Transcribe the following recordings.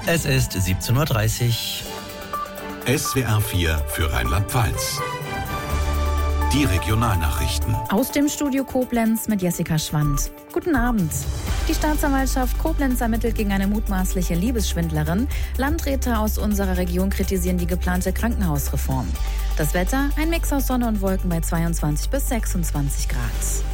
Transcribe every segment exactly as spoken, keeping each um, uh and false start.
Es ist siebzehn Uhr dreißig. S W R vier für Rheinland-Pfalz. Die Regionalnachrichten. Aus dem Studio Koblenz mit Jessica Schwand. Guten Abend. Die Staatsanwaltschaft Koblenz ermittelt gegen eine mutmaßliche Liebesschwindlerin. Landräte aus unserer Region kritisieren die geplante Krankenhausreform. Das Wetter, ein Mix aus Sonne und Wolken bei zweiundzwanzig bis sechsundzwanzig Grad.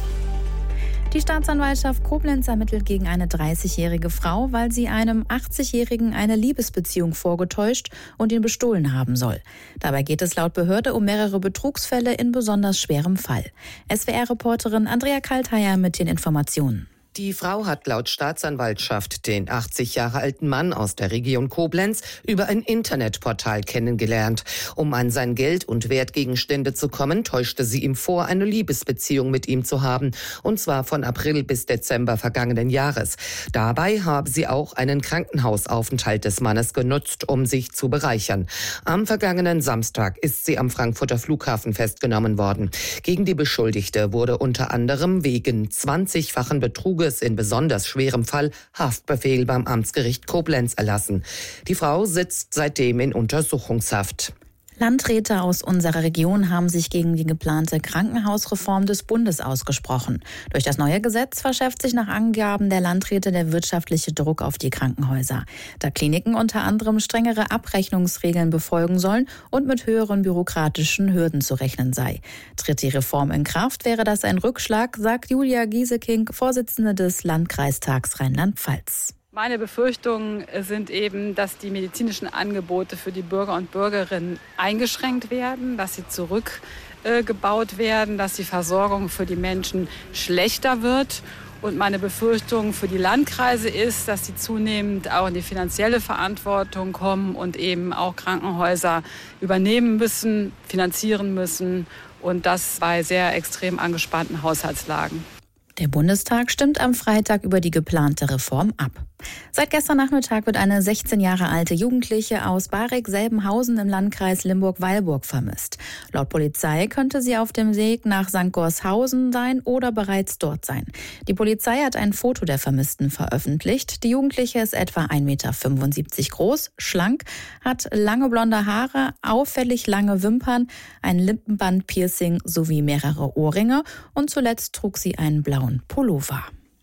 Die Staatsanwaltschaft Koblenz ermittelt gegen eine dreißigjährige Frau, weil sie einem achtzigjährigen eine Liebesbeziehung vorgetäuscht und ihn bestohlen haben soll. Dabei geht es laut Behörde um mehrere Betrugsfälle in besonders schwerem Fall. S W R-Reporterin Andrea Kaltheier mit den Informationen. Die Frau hat laut Staatsanwaltschaft den achtzig Jahre alten Mann aus der Region Koblenz über ein Internetportal kennengelernt. Um an sein Geld und Wertgegenstände zu kommen, täuschte sie ihm vor, eine Liebesbeziehung mit ihm zu haben. Und zwar von April bis Dezember vergangenen Jahres. Dabei habe sie auch einen Krankenhausaufenthalt des Mannes genutzt, um sich zu bereichern. Am vergangenen Samstag ist sie am Frankfurter Flughafen festgenommen worden. Gegen die Beschuldigte wurde unter anderem wegen zwanzigfachen Betruges in besonders schwerem Fall Haftbefehl beim Amtsgericht Koblenz erlassen. Die Frau sitzt seitdem in Untersuchungshaft. Landräte aus unserer Region haben sich gegen die geplante Krankenhausreform des Bundes ausgesprochen. Durch das neue Gesetz verschärft sich nach Angaben der Landräte der wirtschaftliche Druck auf die Krankenhäuser, da Kliniken unter anderem strengere Abrechnungsregeln befolgen sollen und mit höheren bürokratischen Hürden zu rechnen sei. Tritt die Reform in Kraft, wäre das ein Rückschlag, sagt Julia Gieseking, Vorsitzende des Landkreistags Rheinland-Pfalz. Meine Befürchtungen sind eben, dass die medizinischen Angebote für die Bürger und Bürgerinnen eingeschränkt werden, dass sie zurückgebaut werden, dass die Versorgung für die Menschen schlechter wird. Und meine Befürchtung für die Landkreise ist, dass sie zunehmend auch in die finanzielle Verantwortung kommen und eben auch Krankenhäuser übernehmen müssen, finanzieren müssen und das bei sehr extrem angespannten Haushaltslagen. Der Bundestag stimmt am Freitag über die geplante Reform ab. Seit gestern Nachmittag wird eine sechzehn Jahre alte Jugendliche aus Barik-Selbenhausen im Landkreis Limburg-Weilburg vermisst. Laut Polizei könnte sie auf dem Weg nach Sankt Gorshausen sein oder bereits dort sein. Die Polizei hat ein Foto der Vermissten veröffentlicht. Die Jugendliche ist etwa ein Meter fünfundsiebzig groß, schlank, hat lange blonde Haare, auffällig lange Wimpern, ein Lippenband-Piercing sowie mehrere Ohrringe und zuletzt trug sie einen blauen Pullover.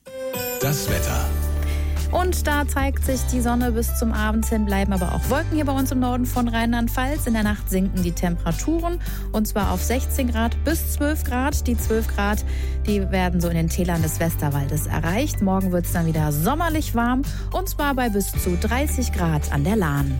Das Wetter. Und da zeigt sich die Sonne bis zum Abend hin, bleiben aber auch Wolken hier bei uns im Norden von Rheinland-Pfalz. In der Nacht sinken die Temperaturen und zwar auf sechzehn Grad bis zwölf Grad. Die zwölf Grad, die werden so in den Tälern des Westerwaldes erreicht. Morgen wird es dann wieder sommerlich warm und zwar bei bis zu dreißig Grad an der Lahn.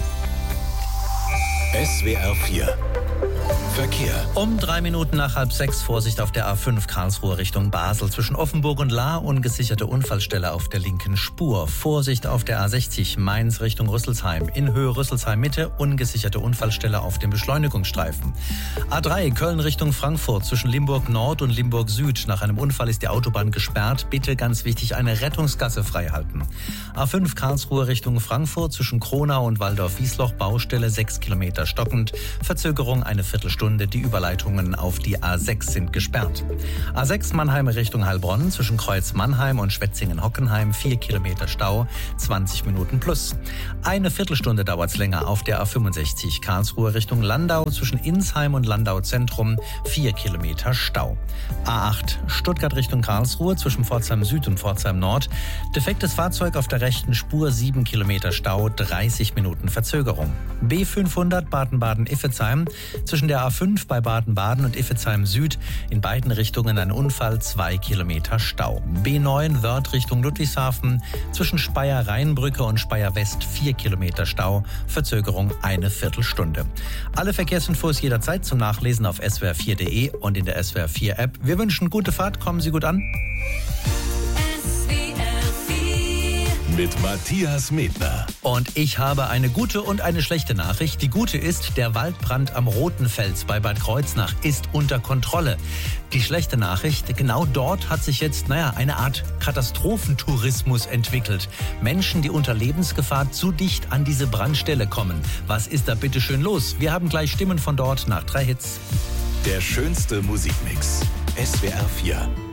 S W R vier Verkehr. Um drei Minuten nach halb sechs Vorsicht auf der A fünf Karlsruhe Richtung Basel. Zwischen Offenburg und Lahr ungesicherte Unfallstelle auf der linken Spur. Vorsicht auf der A sechzig Mainz Richtung Rüsselsheim. In Höhe Rüsselsheim Mitte ungesicherte Unfallstelle auf dem Beschleunigungsstreifen. A drei Köln Richtung Frankfurt zwischen Limburg Nord und Limburg Süd. Nach einem Unfall ist die Autobahn gesperrt. Bitte ganz wichtig eine Rettungsgasse freihalten. A fünf Karlsruhe Richtung Frankfurt zwischen Kronau und Waldorf-Wiesloch Baustelle sechs Kilometer stockend. Verzögerung eine Viertelstunde. Die Überleitungen auf die A sechs sind gesperrt. A sechs Mannheim Richtung Heilbronn zwischen Kreuz Mannheim und Schwetzingen-Hockenheim vier Kilometer Stau, zwanzig Minuten plus. Eine Viertelstunde dauert es länger auf der A fünfundsechzig Karlsruhe Richtung Landau zwischen Insheim und Landau Zentrum vier Kilometer Stau. A acht Stuttgart Richtung Karlsruhe zwischen Pforzheim Süd und Pforzheim Nord. Defektes Fahrzeug auf der rechten Spur sieben Kilometer Stau, dreißig Minuten Verzögerung. B fünfhundert Baden-Baden-Iffezheim zwischen der A fünf bei Baden-Baden und Iffezheim Süd in beiden Richtungen ein Unfall, zwei Kilometer Stau. B neun Wörth Richtung Ludwigshafen zwischen Speyer-Rheinbrücke und Speyer-West vier Kilometer Stau, Verzögerung eine Viertelstunde. Alle Verkehrsinfos jederzeit zum Nachlesen auf S W R vier punkt de und in der S W R vier App. Wir wünschen gute Fahrt, kommen Sie gut an. Mit Matthias Medner. Und ich habe eine gute und eine schlechte Nachricht. Die gute ist, der Waldbrand am Rotenfels bei Bad Kreuznach ist unter Kontrolle. Die schlechte Nachricht, genau dort hat sich jetzt, naja, eine Art Katastrophentourismus entwickelt. Menschen, die unter Lebensgefahr zu dicht an diese Brandstelle kommen. Was ist da bitte schön los? Wir haben gleich Stimmen von dort nach drei Hits. Der schönste Musikmix. S W R vier.